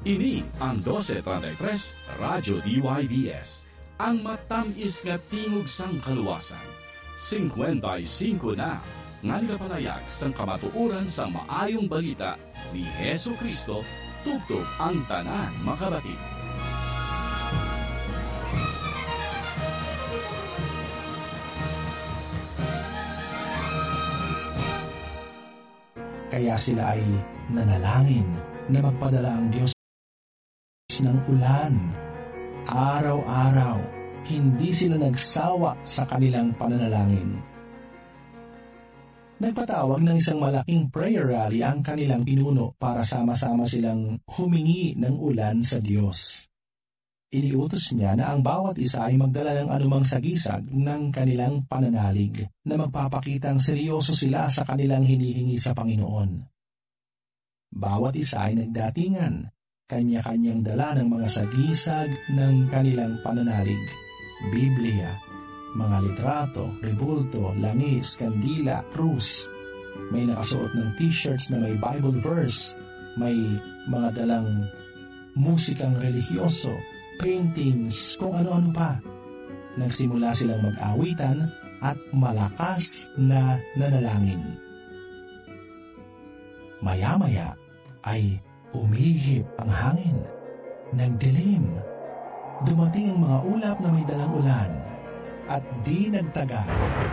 Ini ang 1233 Radyo DYVS, ang matamis nga tingog sang kaluwasan. 55 na, ngan kapalayag sang kamatuuran sa maayong balita ni Hesu Kristo, tugtog ang tanan makabati. Kaya sila ay nanalangin na magpadala ang Diyos ng ulan. Araw-araw, hindi sila nagsawa sa kanilang pananalangin. Nagpatawag ng isang malaking prayer rally ang kanilang pinuno para sama-sama silang humingi ng ulan sa Diyos. Iniutos niya na ang bawat isa ay magdala ng anumang sagisag ng kanilang pananalig na magpapakitang seryoso sila sa kanilang hinihingi sa Panginoon. Bawat isa ay nagdatingan, kanya-kanyang dala ng mga sagisag ng kanilang pananalig, Biblia, mga litrato, rebulto, langis, kandila, krus. May nakasuot ng t-shirts na may Bible verse, may mga dalang musikang religyoso, paintings, kung ano-ano pa. Nagsimula silang mag-awitan at malakas na nanalangin. Maya-maya ay umihip ang hangin. Nagdilim. Dumating ang mga ulap na may dalang ulan at di nagtagal.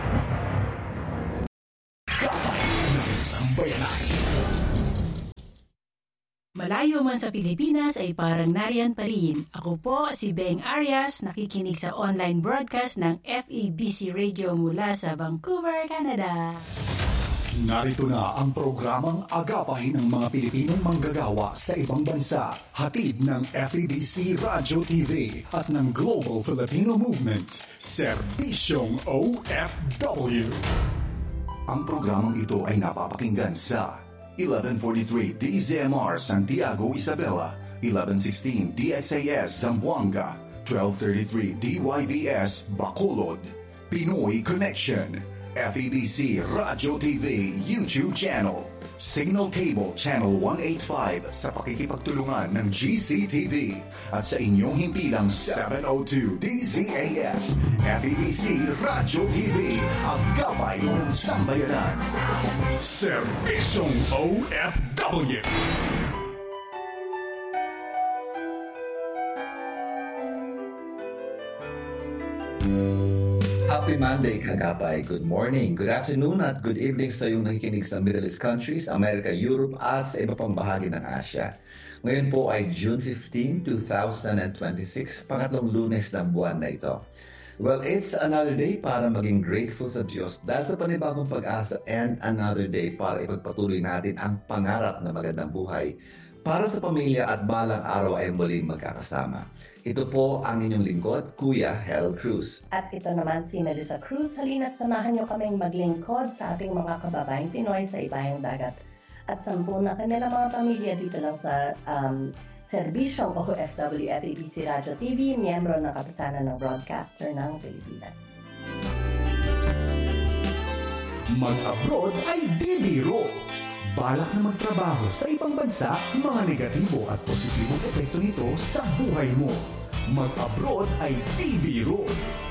Malayo man sa Pilipinas ay parang nariyan pa rin. Ako po si Beng Arias, nakikinig sa online broadcast ng FEBC Radio mula sa Vancouver, Canada. Narito na ang programang Agapay ng mga Pilipinong manggagawa sa ibang bansa. Hatid ng FEBC Radio TV at ng Global Filipino Movement, Serbisyong OFW. Ang programang ito ay napapakinggan sa 1143 DZMR Santiago, Isabela, 1116 DXAS Zamboanga, 1233 DYVS Bacolod. Pinoy Connection, FEBC Radio TV YouTube channel, Signal Cable Channel 185 sa pakikipagtulungan ng GCTV at sa inyong himpilang 702 DZAS, FEBC Radio TV, ang gabay ng sambayanan. Serbisyong OFW. Happy Monday, Kagapay. Good morning, good afternoon, at good evening sa iyong nakikinig sa Middle East countries, America, Europe, at sa iba pang bahagi ng Asia. Ngayon po ay June 15, 2026, pangatlong lunes ng buwan na ito. Well, it's another day para maging grateful sa Diyos dahil sa panibagong pag-asa, and another day para ipagpatuloy natin ang pangarap na magandang buhay para sa pamilya at balang araw ay muling magkakasama. Ito po ang inyong lingkod, Kuya Hel Cruz. At ito naman si Melissa Cruz. Halina't samahan niyo kaming maglingkod sa ating mga kababaeng Pinoy sa ibayang dagat at 10 na kanilang mga pamilya dito lang sa Serbisyong OFW FEBC Radio TV, miyembro ng Kapisanan ng Broadcaster ng Pilipinas. Mag-abroad ay di biro. Balak na magtrabaho sa ibang bansa, mga negatibo at positibong epekto nito sa buhay mo. Mag-abroad ay di biro.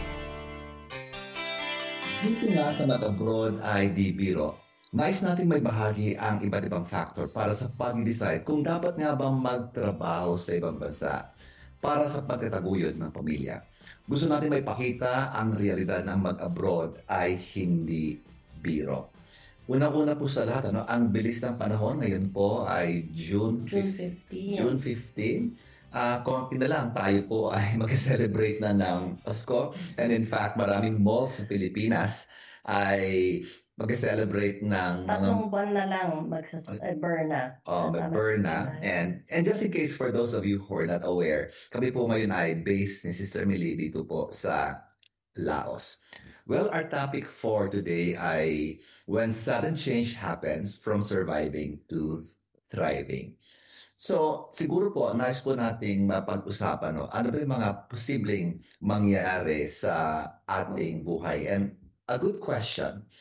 Dito nga sa mag-abroad ay di biro. Nais natin may bahagi ang iba't ibang factor para sa pag-decide kung dapat nga bang magtrabaho sa ibang bansa para sa pagtataguyod ng pamilya. Gusto natin may pakita ang realidad ng mag-abroad ay hindi biro. Unang-una po sa lahat, ang bilis ng panahon ngayon po ay June 15. Konti na lang tayo po ay mag-celebrate na ng Pasko. And in fact, maraming malls sa Pilipinas ay mag-celebrate ng... Tatlong buwan na lang burn na. Burn na. And just in case for those of you who are not aware, kami po ngayon ay based ni Sister Millie dito po sa Laos. Well, our topic for today ay when sudden change happens from surviving to thriving. So, siguro po, nais po nating mapag-usapan, ano ba yung mga posibleng mangyari sa ating buhay? And a good question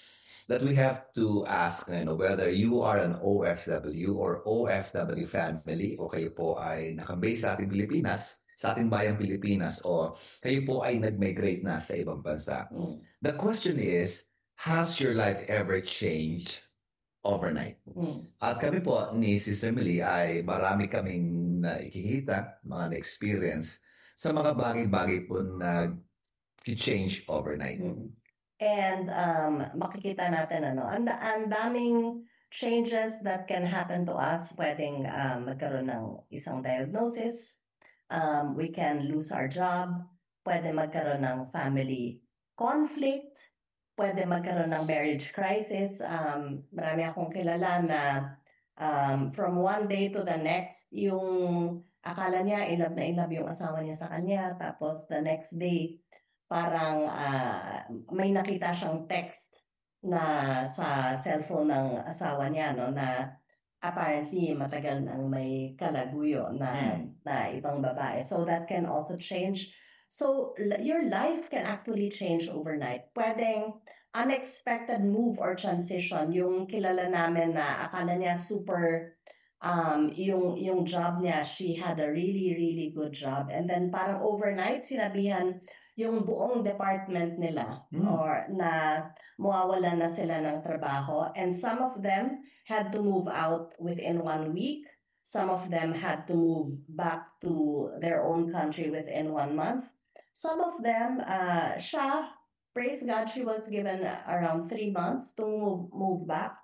that we have to ask, whether you are an OFW or OFW family o kayo po ay nakabase sa ating Pilipinas, sa ating bayang Pilipinas, o kayo po ay nag-migrate na sa ibang bansa. The question is, has your life ever changed overnight? At kami po ni Sister Millie ay marami kaming nakikita, mga na-experience sa mga bagay-bagay po na change overnight. And makikita natin ang daming changes that can happen to us. Pwedeng magkaroon ng isang diagnosis, we can lose our job, pwede magkaroon ng family conflict, pwede magkaroon ng marriage crisis. Marami akong kilala na from one day to the next, yung akala niya in love yung asawa niya sa kanya, tapos the next day parang may nakita siyang text na sa cellphone ng asawa niya na apparently matagal nang may kalaguyo na ibang babae. So that can also change. So your life can actually change overnight. Pwedeng unexpected move or transition. Yung kilala namin na akala niya super yung job niya, she had a really, really good job. And then parang overnight, sinabihan yung buong department nila or na mawawalan na sila ng trabaho. And some of them had to move out within 1 week. Some of them had to move back to their own country within 1 month. Some of them, praise God, she was given around 3 months to move back.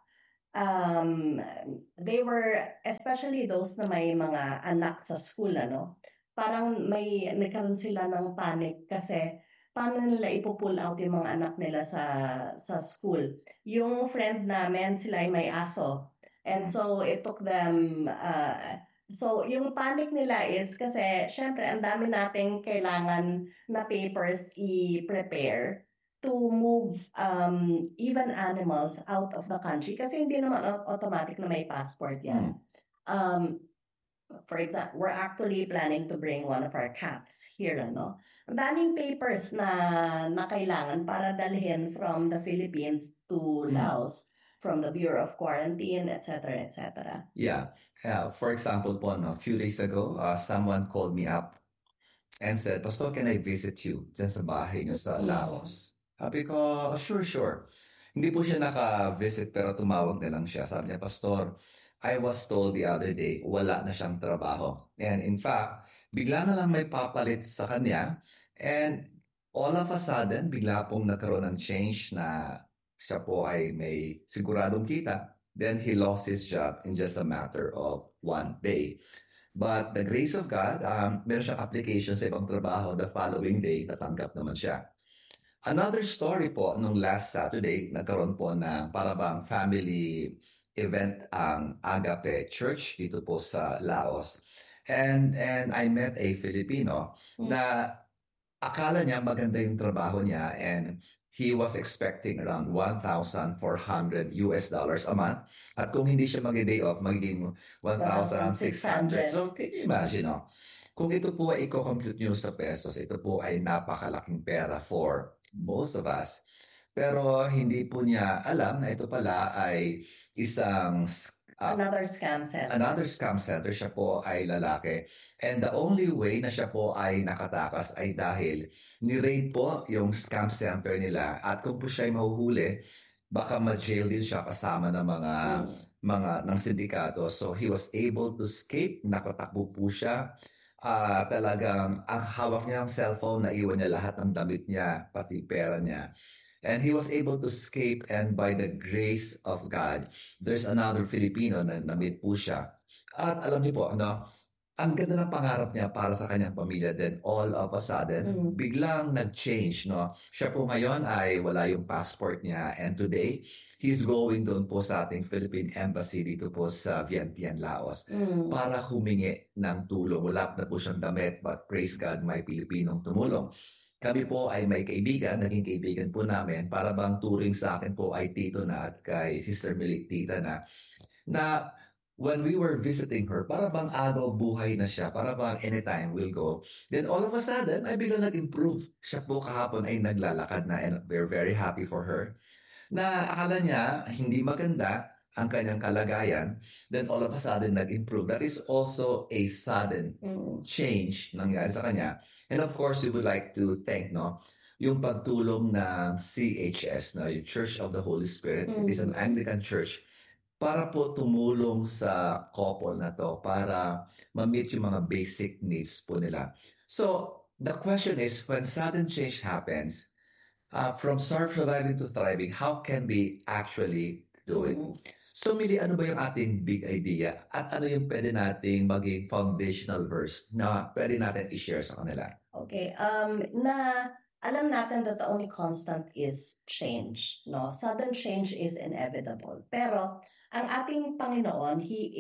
They were, especially those na may mga anak sa school, parang nagkaroon sila ng panic kasi paano nila ipupull out yung mga anak nila sa school. Yung friend namin, sila ay may aso. And so it took them, so yung panic nila is kasi syempre ang dami nating kailangan na papers i-prepare to move even animals out of the country kasi hindi naman automatic na may passport yan. For example, we're actually planning to bring one of our cats here, Ang daming papers na kailangan para dalhin from the Philippines to Laos, from the Bureau of Quarantine, etc., etc. Yeah. For example po, a few days ago, someone called me up and said, Pastor, can I visit you dyan sa bahay niyo sa Laos? Sabi ko, sure. Hindi po siya naka-visit pero tumawag na lang siya. Sabi niya, Pastor, I was told the other day, wala na siyang trabaho. And in fact, bigla na lang may papalit sa kanya. And all of a sudden, bigla pong nagkaroon ng change na siya po ay may siguradong kita. Then he lost his job in just a matter of 1 day. But the grace of God, meron siyang application sa ibang trabaho. The following day, natanggap naman siya. Another story po, nung last Saturday, nagkaroon po na parang family event ang Agape Church dito po sa Laos. And I met a Filipino na akala niya maganda yung trabaho niya and he was expecting around $1,400 a month. At kung hindi siya mag-day off, magiging 1,600. So, can you imagine, kung ito po ay i-compute nyo sa pesos, ito po ay napakalaking pera for most of us. Pero hindi po niya alam na ito pala ay isang another scam center. Another scam center. Siya po ay lalaki. And the only way na siya po ay nakatakas ay dahil ni-raid po yung scam center nila. At kung po siya ay mahuhuli, baka ma-jail din siya kasama ng mga ng sindikato. So he was able to escape. Nakatakbo po siya. Talagang ang hawak niya ng cellphone, naiwan niya lahat ng damit niya, pati pera niya. And he was able to escape, and by the grace of God, there's another Filipino na na-meet po siya. At alam niyo po, ang ganda ng pangarap niya para sa kanyang pamilya. Then all of a sudden, biglang nag-change. Siya po ngayon ay wala yung passport niya. And today, he's going doon po sa ating Philippine Embassy dito po sa Vientiane, Laos para humingi ng tulong. Wala na po siyang damit, but praise God, may Pilipinong tumulong. Kami po ay may kaibigan, naging kaibigan po namin, para bang turing sa akin po ay tito na at kay Sister Millie tita na when we were visiting her, para bang agaw buhay na siya, para bang anytime we'll go. Then all of a sudden, ay biglang nag-improve. Siya po kahapon ay naglalakad na and we're very happy for her. na akala niya hindi maganda ang kanyang kalagayan, then all of a sudden nag-improve. That is also a sudden change nangyari sa kanya. And of course, we would like to thank yung pagtulong ng CHS, yung Church of the Holy Spirit. It is an Anglican church para po tumulong sa couple na to para ma-meet yung mga basic needs po nila. So, the question is, when sudden change happens, from surviving to thriving, how can we actually do it? So, Millie, ano ba yung ating big idea? At ano yung pwede nating maging foundational verse na pwede natin i-share sa kanila? Okay. Alam natin that the only constant is change. No? Sudden change is inevitable. Pero, ang ating Panginoon,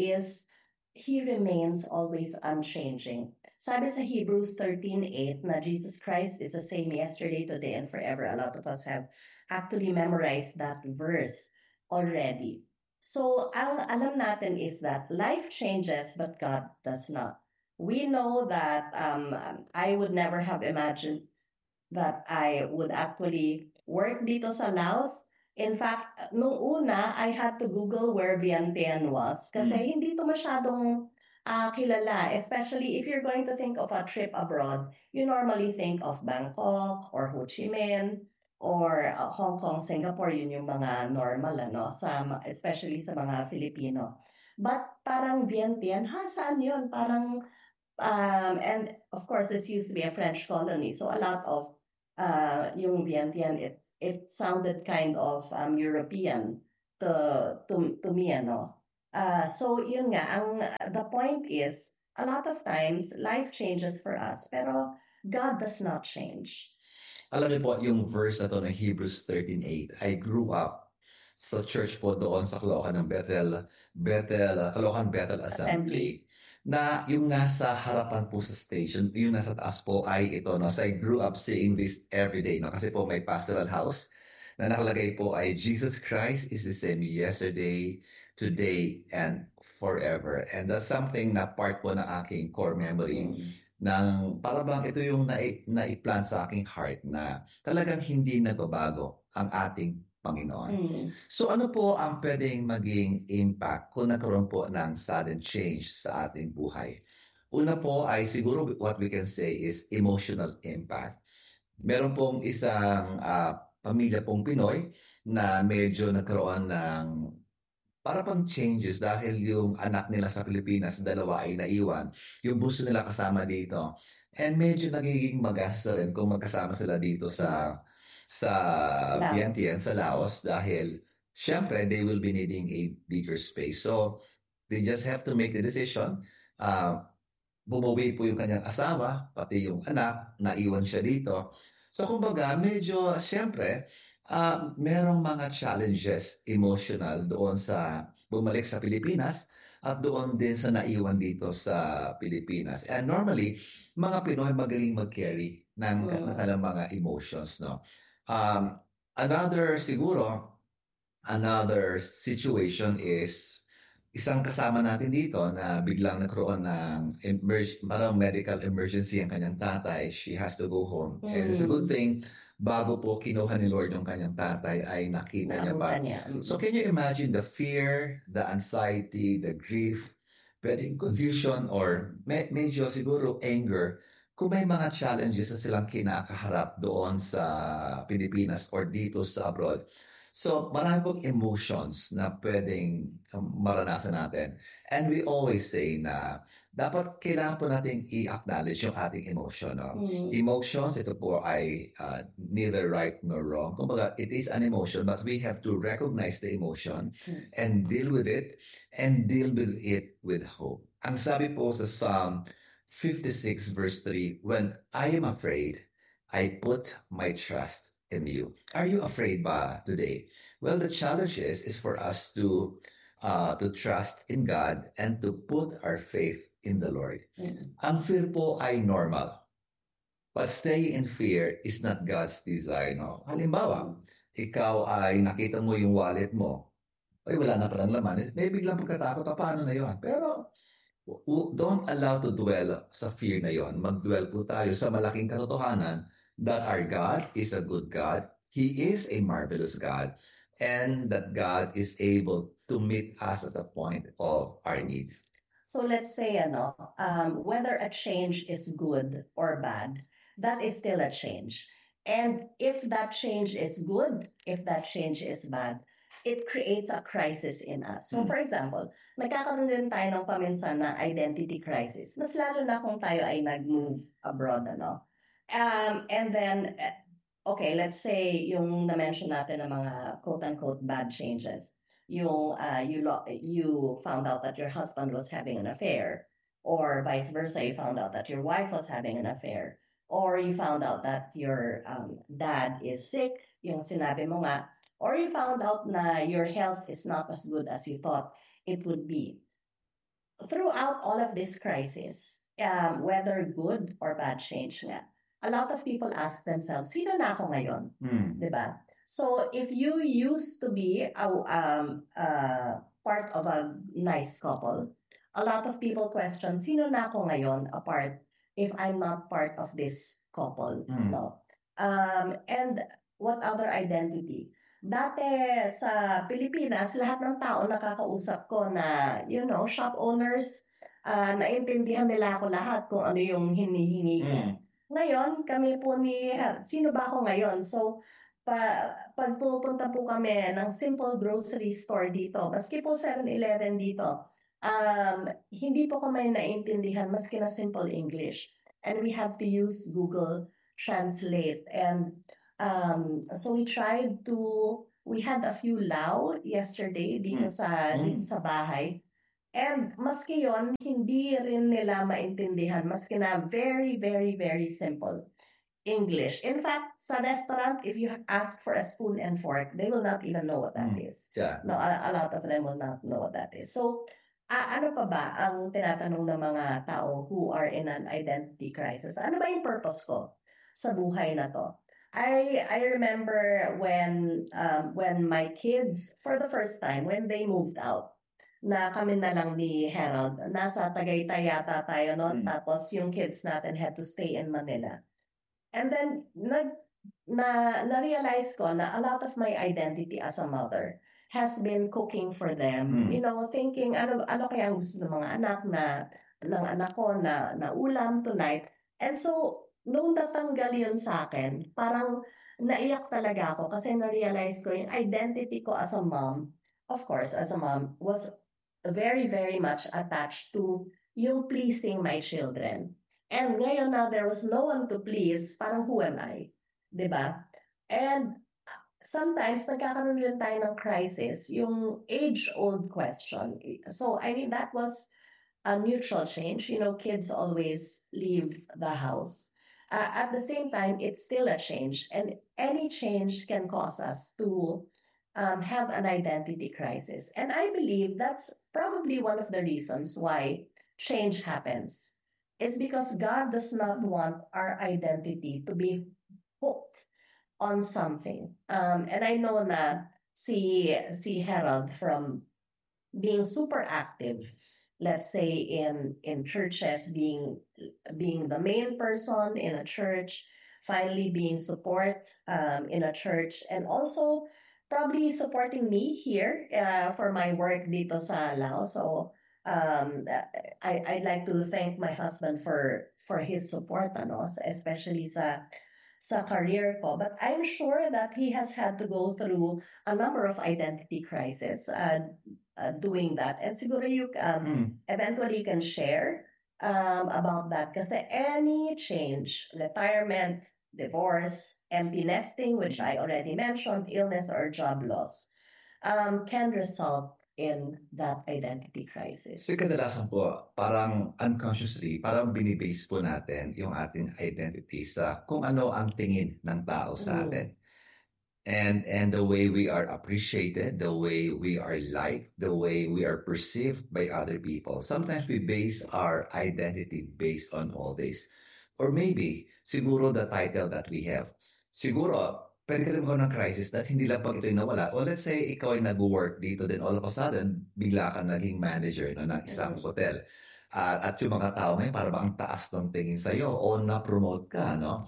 He remains always unchanging. Sabi sa Hebrews 13:8 na Jesus Christ is the same yesterday, today, and forever. A lot of us have actually memorized that verse already. So, ang alam natin is that life changes, but God does not. We know that I would never have imagined that I would actually work dito sa Laos. In fact, nung una, I had to Google where Vientiane was kasi hindi ito masyadong kilala. Especially if you're going to think of a trip abroad, you normally think of Bangkok or Ho Chi Minh or Hong Kong, Singapore, yun yung mga normal, especially sa mga Filipino. But parang Vientiane, saan yun? Parang, and of course, this used to be a French colony. So a lot of yung Vientiane, it sounded kind of European to me, so yun nga, the point is, a lot of times, life changes for us, pero God does not change. Alam niyo po, yung verse na to ng Hebrews 13:8, I grew up sa church po doon sa Caloocan ng Caloocan Bethel Assembly. Na yung nasa harapan po sa station, yung nasa taas po ay ito. So I grew up seeing this every day. Kasi po may pastoral house na nakalagay po ay Jesus Christ is the same yesterday, today, and forever. And that's something na part po ng aking core memory. Nang para bang ito yung naiplant sa aking heart na talagang hindi nagbabago ang ating Panginoon. So ano po ang pwedeng maging impact kung nagkaroon po ng sudden change sa ating buhay? Una po ay siguro what we can say is emotional impact. Meron pong isang pamilya pong Pinoy na medyo nagkaroon ng para pang changes dahil yung anak nila sa Pilipinas, dalawa ay naiwan. Yung gusto nila kasama dito. And medyo nagiging magastos rin kung magkasama sila dito sa Vientiane, sa Laos, dahil syempre they will be needing a bigger space. So they just have to make the decision. Bumuwi po yung kanyang asawa, pati yung anak, naiwan siya dito. So kumbaga, medyo syempre, merong mga challenges emotional doon sa bumalik sa Pilipinas at doon din sa naiwan dito sa Pilipinas. And normally, mga Pinoy magaling mag-carry ng kanilang mga emotions, no? Another situation is isang kasama natin dito na biglang nagkaroon ng parang medical emergency ang kanyang tatay. She has to go home. And it's a good thing, bago po kinuha ni Lord yung kanyang tatay, ay nakita niya pa. So can you imagine the fear, the anxiety, the grief, pwedeng confusion, or medyo siguro anger kung may mga challenges na silang kinakaharap doon sa Pilipinas or dito sa abroad. So, marami pong emotions na pwedeng maranasan natin. And we always say na dapat kailangan po natin i-acknowledge yung ating emotion. No? Emotions, ito po ay neither right nor wrong. Kumbaga, it is an emotion, but we have to recognize the emotion and deal with it with hope. Ang sabi po sa Psalm 56 verse 3, when I am afraid, I put my trust in you. Are you afraid ba today? Well, the challenge is for us to trust in God and to put our faith in the Lord. Ang fear po ay normal. But staying in fear is not God's desire. No? Halimbawa, ikaw ay nakita mo yung wallet mo. Ay, wala na palang laman. May biglang pagkatakot, paano na yun? Pero don't allow to dwell sa fear na yon. Mag-dwell po tayo sa malaking katotohanan that our God is a good God. He is a marvelous God. and that God is able to meet us at the point of our need. So let's say, whether a change is good or bad, that is still a change. And if that change is good, if that change is bad, it creates a crisis in us. So for example, nagkakaroon din tayo ng paminsan na identity crisis. Mas lalo na kung tayo ay nag-move abroad, And then, okay, let's say yung na-mention natin ng mga quote-unquote bad changes. You found out that your husband was having an affair, or vice versa, you found out that your wife was having an affair, or you found out that your dad is sick, yung sinabi mo nga, or you found out na your health is not as good as you thought it would be. Throughout all of this crisis, whether good or bad change nga, a lot of people ask themselves, sino na ako ngayon? Diba? So if you used to be part of a nice couple, a lot of people question, sino na ako ngayon apart if I'm not part of this couple? No. And what other identity? Dati sa Pilipinas, lahat ng tao nakakausap ko na, shop owners, naintindihan nila ako lahat kung ano yung hinihingi ko. Ngayon, kami po sino ba ako ngayon? So, pag pupunta po kami ng simple grocery store dito, maski po 7-Eleven dito, hindi po kami naintindihan maski na simple English. And we have to use Google Translate. And so we had a few lao yesterday dito sa bahay. And maski yon, hindi rin nila maintindihan, maski na very, very, very simple English. In fact, sa restaurant, if you ask for a spoon and fork, they will not even know what that is. Yeah. No, a lot of them will not know what that is. So, ano pa ba ang tinatanong ng mga tao who are in an identity crisis? Ano ba yung purpose ko sa buhay na to? I remember when my kids, for the first time, when they moved out, na kami na lang ni Harold, nasa Tagaytay yata tayo noon, tapos yung kids natin had to stay in Manila. And then, na-realize ko na a lot of my identity as a mother has been cooking for them. Thinking, ano kaya ang gusto ng mga anak ng anak ko na ulam tonight. And so, nung natanggal yun sa akin, parang naiyak talaga ako kasi na-realize ko yung identity ko as a mom, of course, as a mom, was very, very much attached to yung pleasing my children. And ngayon na there was no one to please, parang who am I? Diba? And sometimes nagkakaroon din tayo ng crisis, yung age-old question. So, that was a neutral change. Kids always leave the house. At the same time, it's still a change. And any change can cause us to have an identity crisis. And I believe that's probably one of the reasons why change happens. It's because God does not want our identity to be hooked on something. And I know na si Harold, from being super active, let's say in churches, being the main person in a church, finally being support in a church, and also probably supporting me here for my work dito sa Laos. So I'd like to thank my husband for his support, especially sa career ko. But I'm sure that he has had to go through a number of identity crises doing that. And siguro eventually you can share about that. Kasi any change, retirement, divorce, empty nesting, which I already mentioned, illness or job loss, can result in that identity crisis. So kadalasan po, parang unconsciously, parang binibase po natin yung ating identity sa kung ano ang tingin ng tao sa atin. And the way we are appreciated, the way we are liked, the way we are perceived by other people. Sometimes we base our identity based on all this. Or maybe, siguro the title that we have. Siguro, pwede ka rin magkaroon ng crisis that hindi lang pag ito'y nawala. O let's say, ikaw ay nag-work dito, then all of a sudden, bigla ka naging manager ng isang hotel. At yung mga tao ngayon, para ba ang taas ng tingin sa'yo o na-promote ka, no?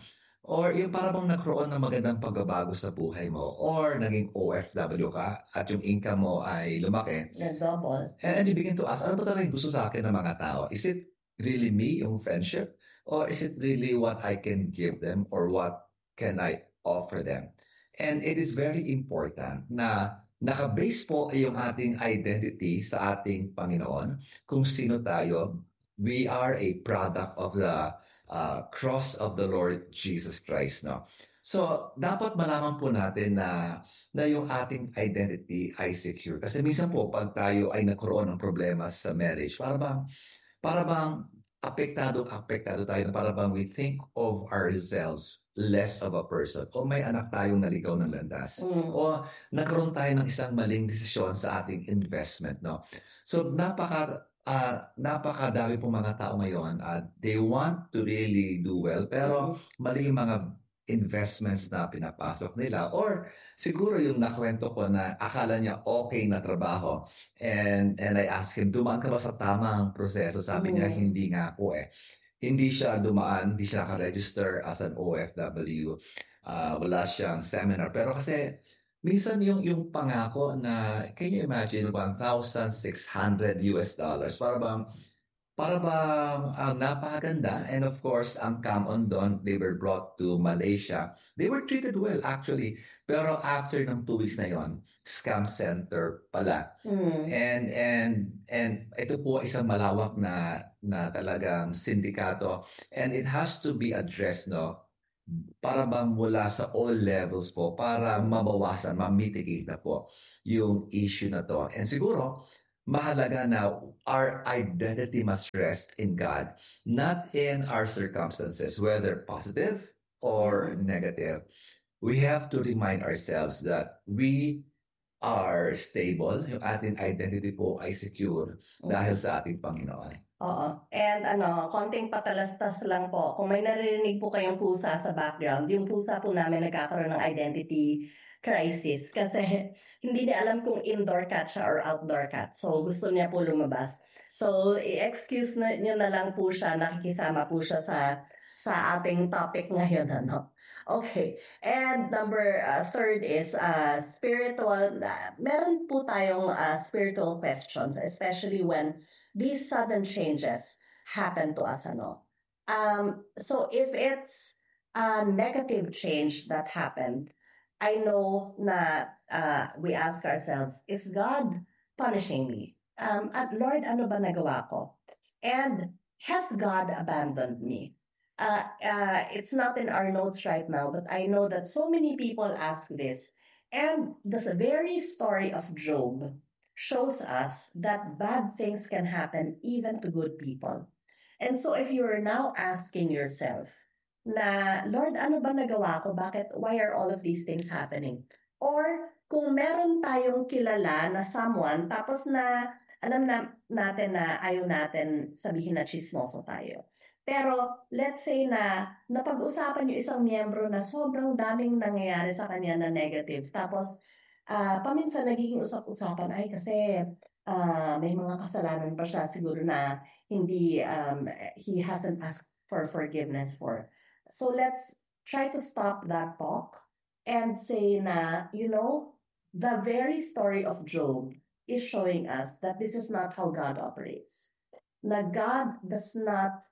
Or yung parang nagkaroon ng magandang pagbabago sa buhay mo, or naging OFW ka at yung income mo ay lumaki. Nag-double. And you begin to ask, ano ba talaga yung gusto sa akin ng mga tao? Is it really me, yung friendship? Or is it really what I can give them or what can I offer them? And it is very important na nakabase po yung ating identity sa ating Panginoon, kung sino tayo. We are a product of the cross of the Lord Jesus Christ, no? So, dapat malaman po natin na yung ating identity ay secure. Kasi minsan po, pag tayo ay nagkaroon ng problema sa marriage, para bang apektado tayo, para bang we think of ourselves less of a person. O may anak tayong naligaw ng landas. O nagkaroon tayo ng isang maling desisyon sa ating investment, no? So, napakadami pong mga tao ngayon, they want to really do well, pero mali yung mga investments na pinapasok nila, or siguro yung nakwento ko na akala niya okay na trabaho, and I asked him, dumaan ka ba sa tamang proseso? Sabi niya, hindi nga po eh. Hindi siya dumaan, hindi siya naka-register as an OFW, wala siyang seminar, pero kasi minsan yung pangako na, can you imagine, $1,600 para bang napakaganda. And of course, ang come on doon, they were brought to Malaysia. They were treated well, actually. Pero after ng 2 weeks na yon, scam center pala. And ito po isang malawak na talagang sindikato. And it has to be addressed, no? Para bang mula sa all levels po, para mabawasan, ma-mitigate na po yung issue na to. And siguro, mahalaga na our identity must rest in God, not in our circumstances, whether positive or negative. We have to remind ourselves that we are stable, yung ating identity po ay secure dahil sa ating Panginoon. Oo. And konting patalastas lang po. Kung may naririnig po kayong pusa sa background, yung pusa po namin nagkakaroon ng identity crisis kasi hindi niya alam kung indoor cat siya or outdoor cat. So, gusto niya po lumabas. So, i-excuse niyo na lang po siya, nakikisama po siya sa ating topic ngayon, ano? Okay. And number third is spiritual. Meron po tayong spiritual questions, especially when these sudden changes happen to us, ano? So, if it's a negative change that happened, I know na we ask ourselves, is God punishing me? At Lord, ano ba nagawa ko? And has God abandoned me? It's not in our notes right now, but I know that so many people ask this. And the very story of Job shows us that bad things can happen even to good people. And so if you're now asking yourself, na, Lord, ano ba nagawa ko? Why are all of these things happening? Or kung meron tayong kilala na someone, tapos na alam natin na ayaw natin sabihin na chismoso tayo. Pero let's say na napag-usapan yung isang miyembro na sobrang daming nangyayari sa kanya na negative. Tapos paminsan nagiging usap-usapan, ay kasi may mga kasalanan pa siya siguro na hindi, he hasn't asked for forgiveness for. So let's try to stop that talk and say na, the very story of Job is showing us that this is not how God operates. Na God does not,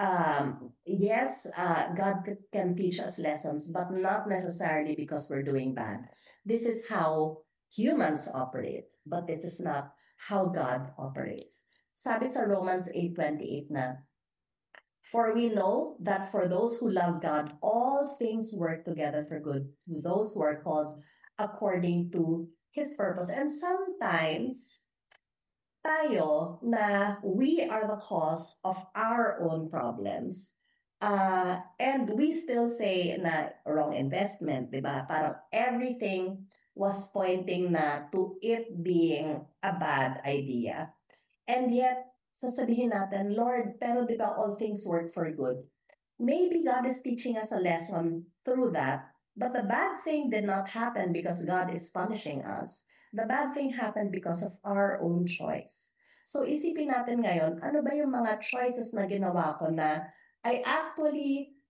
God can teach us lessons, but not necessarily because we're doing bad. This is how humans operate, but this is not how God operates. Sabi sa Romans 8:28 na, for we know that for those who love God, all things work together for good, to those who are called according to His purpose. And sometimes, tayo na we are the cause of our own problems. And we still say na wrong investment, di ba? Parang everything was pointing na to it being a bad idea. And yet, sasabihin natin, Lord, pero di ba all things work for good? Maybe God is teaching us a lesson through that, but the bad thing did not happen because God is punishing us. The bad thing happened because of our own choice. So isipin natin ngayon, ano ba yung mga choices na ginawa ko na I actually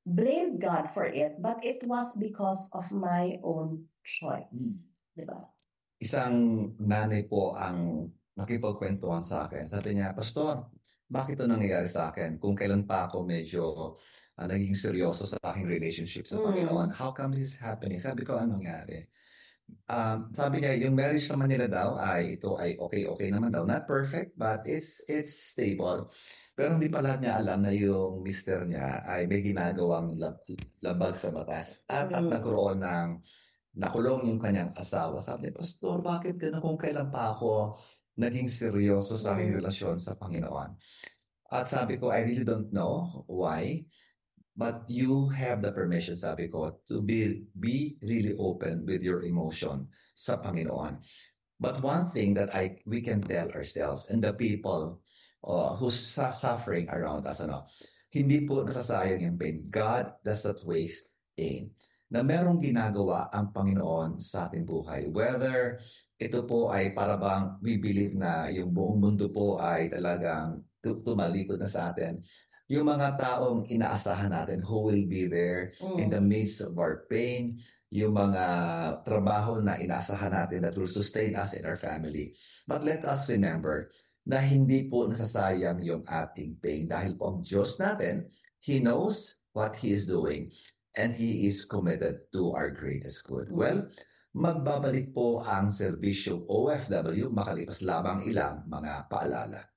blamed God for it, but it was because of my own choice. Diba? Isang nanay po ang nakipagkwentuhan sa akin. Sabi niya, Pastor, bakit ito nangyayari sa akin? Kung kailan pa ako medyo naging seryoso sa aking relationship sa Panginoon, how come this is happening? Sabi ko, anong nangyari? Sabi niya, yung marriage naman nila daw ito ay okay naman daw. Not perfect, but it's stable. Pero hindi pa lahat niya alam na yung mister niya ay may ginagawang labag sa batas. At nagkaroon ng nakulong yung kanyang asawa. Sabi niya, Pastor, bakit gano'n kung kailan pa ako naging seryoso sa aking relasyon sa Panginoon? At sabi ko, I really don't know why, but you have the permission, sabi ko, to be really open with your emotion sa Panginoon. But one thing that we can tell ourselves and the people who's suffering around us, hindi po nasasayang yung pain. God does not waste pain. Na merong ginagawa ang Panginoon sa ating buhay. Whether ito po ay parabang we believe na yung buong mundo po ay talagang tumalikod na sa atin. Yung mga taong inaasahan natin who will be there in the midst of our pain, yung mga trabaho na inaasahan natin that will sustain us and our family. But let us remember na hindi po nasasayang yung ating pain dahil po ang Diyos natin, He knows what He is doing and He is committed to our greatest good. Well, magbabalik po ang serbisyong OFW makalipas lamang ilang mga paalala.